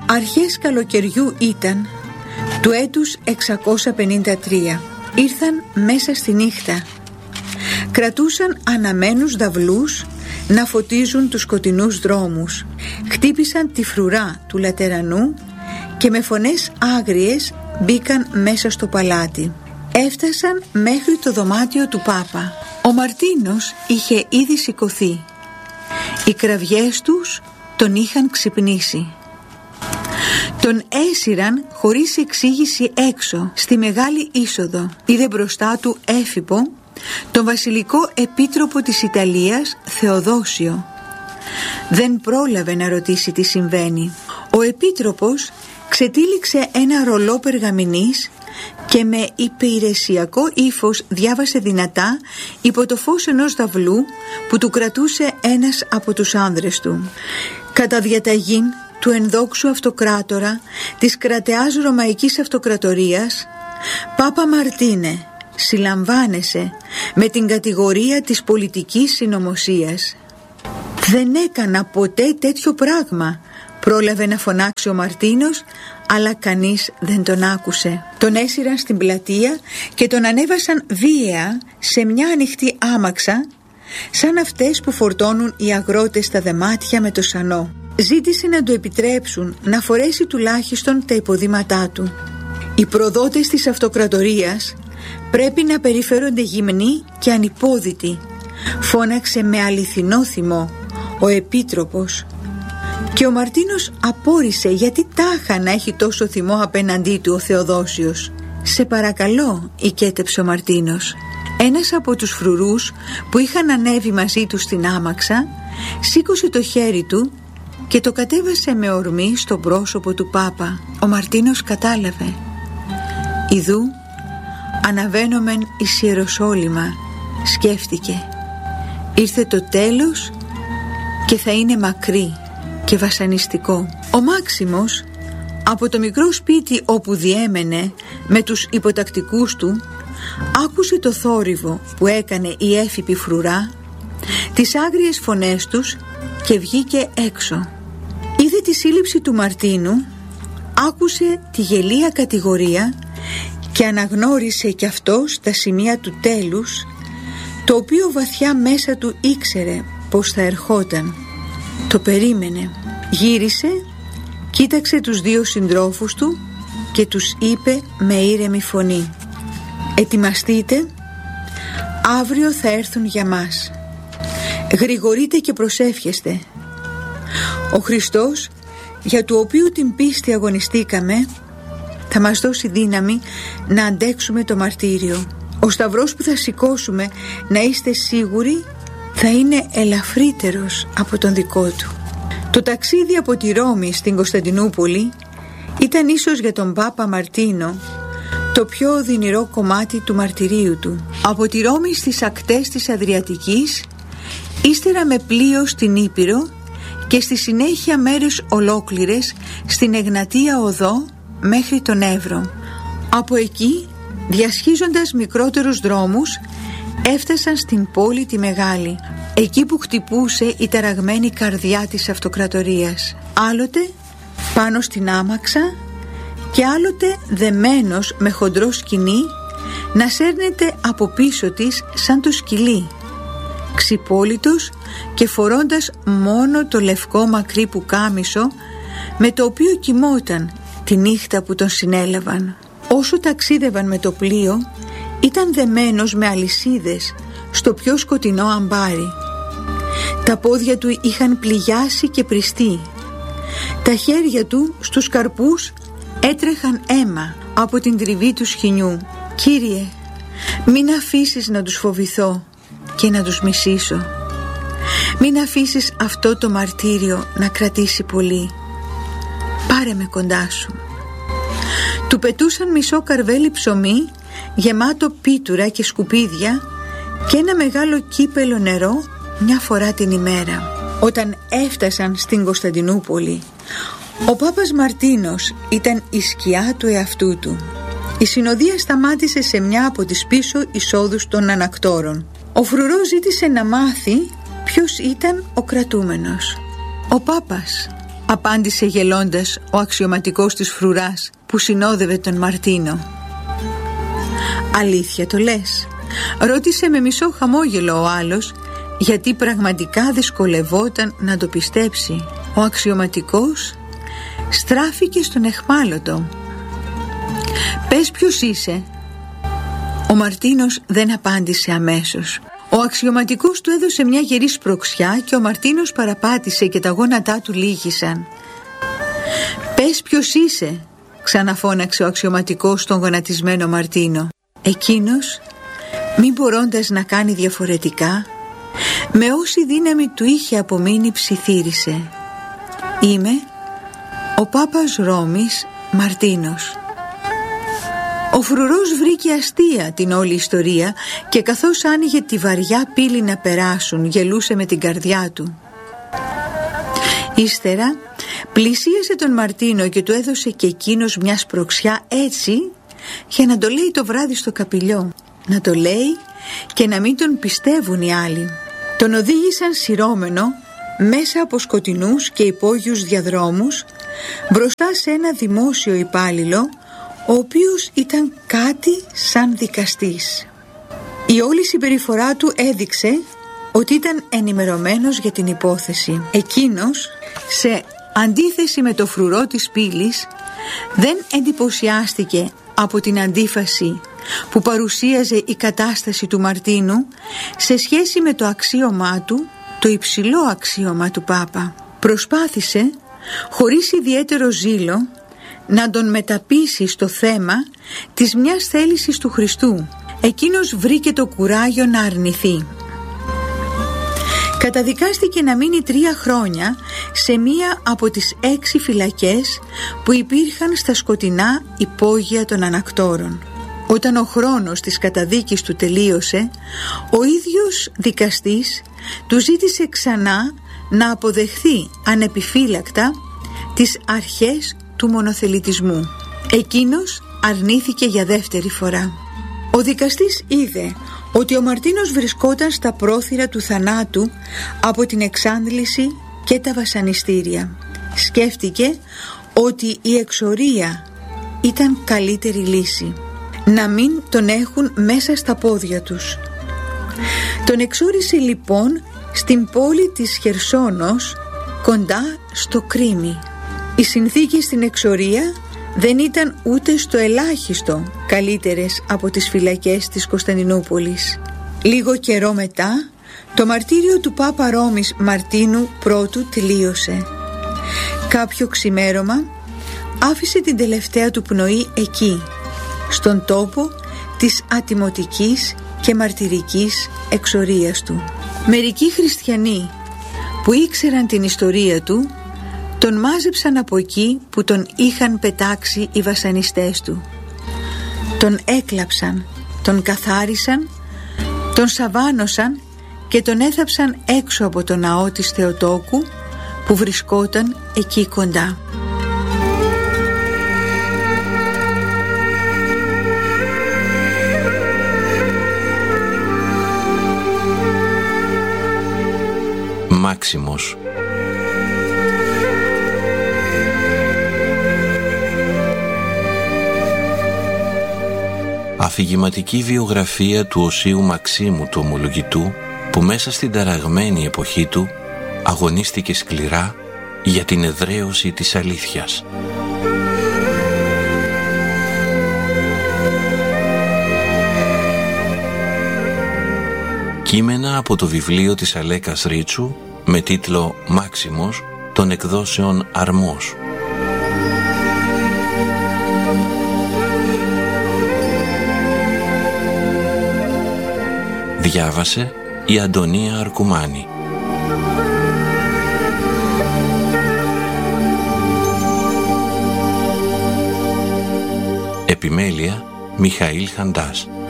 Αρχές καλοκαιριού ήταν του έτους 653. Ήρθαν μέσα στη νύχτα. Κρατούσαν αναμένους δαυλούς να φωτίζουν τους σκοτεινούς δρόμους. Χτύπησαν τη φρουρά του λατερανού και με φωνές άγριες μπήκαν μέσα στο παλάτι. Έφτασαν μέχρι το δωμάτιο του Πάπα. Ο Μαρτίνος είχε ήδη σηκωθεί. Οι κραυγές τους τον είχαν ξυπνήσει. Τον έσυραν χωρίς εξήγηση έξω στη μεγάλη είσοδο. Είδε μπροστά του Έφυπο, τον βασιλικό επίτροπο της Ιταλίας, Θεοδόσιο. Δεν πρόλαβε να ρωτήσει τι συμβαίνει. Ο επίτροπος ξετύλιξε ένα ρολό περγαμηνής και με υπηρεσιακό ύφος διάβασε δυνατά υπό το φως ενός δαυλού που του κρατούσε ένας από τους άνδρες του. Κατά διαταγήν του ενδόξου αυτοκράτορα της κρατεάς Ρωμαϊκής Αυτοκρατορίας, Πάπα Μαρτίνε, συλλαμβάνεσαι με την κατηγορία της πολιτικής συνωμοσίας. «Δεν έκανα ποτέ τέτοιο πράγμα», πρόλαβε να φωνάξει ο Μαρτίνος, αλλά κανείς δεν τον άκουσε. Τον έσυραν στην πλατεία και τον ανέβασαν βίαια σε μια ανοιχτή άμαξα, σαν αυτές που φορτώνουν οι αγρότες στα δεμάτια με το σανό. Ζήτησε να του επιτρέψουν να φορέσει τουλάχιστον τα υποδήματά του. Οι προδότες της αυτοκρατορίας πρέπει να περιφέρονται γυμνοί και ανυπόδητοι, φώναξε με αληθινό θυμό ο επίτροπος. Και ο Μαρτίνος απόρρισε γιατί τάχα να έχει τόσο θυμό απέναντί του ο Θεοδόσιος. «Σε παρακαλώ», οικέτεψε ο Μαρτίνος. Ένας από τους φρουρούς που είχαν ανέβει μαζί του στην άμαξα σήκωσε το χέρι του και το κατέβασε με ορμή στο πρόσωπο του Πάπα. Ο Μαρτίνος κατάλαβε. «Ιδού αναβαίνομεν εις Ιεροσόλυμα», σκέφτηκε. «Ήρθε το τέλος και θα είναι μακρύ και βασανιστικό». Ο Μάξιμος από το μικρό σπίτι όπου διέμενε με τους υποτακτικούς του άκουσε το θόρυβο που έκανε η έφυπη φρουρά, τις άγριες φωνές τους και βγήκε έξω. Είδε τη σύλληψη του Μαρτίνου, άκουσε τη γελία κατηγορία και αναγνώρισε κι αυτός τα σημεία του τέλους, το οποίο βαθιά μέσα του ήξερε πως θα ερχόταν. Το περίμενε. Γύρισε, κοίταξε τους δύο συντρόφους του και τους είπε με ήρεμη φωνή: «Ετοιμαστείτε, αύριο θα έρθουν για μας. Γρηγορείτε και προσεύχεστε. Ο Χριστός, για του οποίου την πίστη αγωνιστήκαμε, θα μας δώσει δύναμη να αντέξουμε το μαρτύριο. Ο σταυρός που θα σηκώσουμε, να είστε σίγουροι, θα είναι ελαφρύτερος από τον δικό του». Το ταξίδι από τη Ρώμη στην Κωνσταντινούπολη ήταν ίσως για τον Πάπα Μαρτίνο το πιο οδυνηρό κομμάτι του μαρτυρίου του. Από τη Ρώμη στις ακτές της Αδριατικής, ύστερα με πλοίο στην Ήπειρο και στη συνέχεια μέρες ολόκληρες στην Εγνατία Οδό μέχρι τον Εύρο. Από εκεί, διασχίζοντας μικρότερους δρόμους, έφτασαν στην πόλη τη Μεγάλη, εκεί που χτυπούσε η ταραγμένη καρδιά της αυτοκρατορίας. Άλλοτε πάνω στην άμαξα και άλλοτε δεμένος με χοντρό σκοινί να σέρνεται από πίσω της σαν το σκυλί, ξυπόλυτος και φορώντας μόνο το λευκό μακρύ πουκάμισο με το οποίο κοιμόταν τη νύχτα που τον συνέλαβαν. Όσο ταξίδευαν με το πλοίο, ήταν δεμένος με αλυσίδες στο πιο σκοτεινό αμπάρι. Τα πόδια του είχαν πληγιάσει και πριστεί. Τα χέρια του στους καρπούς έτρεχαν αίμα από την τριβή του σχοινιού. «Κύριε, μην αφήσεις να τους φοβηθώ και να τους μισήσω. Μην αφήσεις αυτό το μαρτύριο να κρατήσει πολύ. Πάρε με κοντά σου». Του πετούσαν μισό καρβέλι ψωμί γεμάτο πίτουρα και σκουπίδια και ένα μεγάλο κύπελο νερό μια φορά την ημέρα. Όταν έφτασαν στην Κωνσταντινούπολη, ο Πάπας Μαρτίνος ήταν η σκιά του εαυτού του. Η συνοδεία σταμάτησε σε μια από τις πίσω εισόδους των ανακτόρων. Ο φρουρός ζήτησε να μάθει ποιος ήταν ο κρατούμενος. Ο Πάπας απάντησε γελώντας ο αξιωματικός της φρουράς που συνόδευε τον Μαρτίνο. «Αλήθεια το λες?» ρώτησε με μισό χαμόγελο ο άλλος, γιατί πραγματικά δυσκολευόταν να το πιστέψει. Ο αξιωματικός στράφηκε στον αιχμάλωτο. «Πες ποιος είσαι?» Ο Μαρτίνος δεν απάντησε αμέσως. Ο αξιωματικός του έδωσε μια γερή σπρωξιά και ο Μαρτίνος παραπάτησε και τα γόνατά του λύγησαν. «Πες ποιος είσαι?» ξαναφώναξε ο αξιωματικός στον γονατισμένο Μαρτίνο. Εκείνος, μη μπορώντας να κάνει διαφορετικά, με όση δύναμη του είχε απομείνει ψιθύρισε. «Είμαι ο Πάπας Ρώμης Μαρτίνος». Ο φρουρός βρήκε αστεία την όλη ιστορία και καθώς άνοιγε τη βαριά πύλη να περάσουν, γελούσε με την καρδιά του. Ύστερα πλησίασε τον Μαρτίνο και του έδωσε και εκείνος μια σπρωξιά, έτσι για να το λέει το βράδυ στο καπηλιό, να το λέει και να μην τον πιστεύουν οι άλλοι. Τον οδήγησαν σειρώμενο μέσα από σκοτεινούς και υπόγειους διαδρόμους μπροστά σε ένα δημόσιο υπάλληλο, ο οποίος ήταν κάτι σαν δικαστής. Η όλη συμπεριφορά του έδειξε ότι ήταν ενημερωμένος για την υπόθεση. Εκείνος, σε αντίθεση με το φρουρό της πύλης, δεν εντυπωσιάστηκε από την αντίφαση που παρουσίαζε η κατάσταση του Μαρτίνου σε σχέση με το αξίωμά του, το υψηλό αξίωμα του Πάπα. Προσπάθησε, χωρίς ιδιαίτερο ζήλο, να τον μεταπείσει στο θέμα της μιας θέλησης του Χριστού. Εκείνος βρήκε το κουράγιο να αρνηθεί. Καταδικάστηκε να μείνει 3 χρόνια σε μία από τις 6 φυλακές που υπήρχαν στα σκοτεινά υπόγεια των ανακτόρων. Όταν ο χρόνος της καταδίκης του τελείωσε, ο ίδιος δικαστής του ζήτησε ξανά να αποδεχθεί ανεπιφύλακτα τις αρχές του μονοθελητισμού. Εκείνος αρνήθηκε για δεύτερη φορά. Ο δικαστής είδε ότι ο Μαρτίνος βρισκόταν στα πρόθυρα του θανάτου από την εξάντληση και τα βασανιστήρια. Σκέφτηκε ότι η εξορία ήταν καλύτερη λύση. Να μην τον έχουν μέσα στα πόδια τους. Τον εξόρισε λοιπόν στην πόλη της Χερσόνος, κοντά στο Κρίμι. Οι συνθήκες στην εξορία δεν ήταν ούτε στο ελάχιστο καλύτερες από τις φυλακές της Κωνσταντινούπολης. Λίγο καιρό μετά, το μαρτύριο του Πάπα Ρώμης Μαρτίνου πρώτου τελείωσε. Κάποιο ξημέρωμα άφησε την τελευταία του πνοή εκεί, στον τόπο της ατιμωτικής και μαρτυρικής εξορίας του. Μερικοί χριστιανοί που ήξεραν την ιστορία του τον μάζεψαν από εκεί που τον είχαν πετάξει οι βασανιστές του. Τον έκλαψαν, τον καθάρισαν, τον σαβάνωσαν και τον έθαψαν έξω από το ναό της Θεοτόκου που βρισκόταν εκεί κοντά. Μάξιμος. Αφηγηματική βιογραφία του Οσίου Μαξίμου του Ομολογητού, που μέσα στην ταραγμένη εποχή του αγωνίστηκε σκληρά για την εδραίωση της αλήθειας. Κείμενα από το βιβλίο της Αλέκας Ρίτσου με τίτλο «Μάξιμος» των εκδόσεων Αρμός. Διάβασε η Αντωνία Αρκουμάνη. Επιμέλεια Μιχαήλ Χαντάς.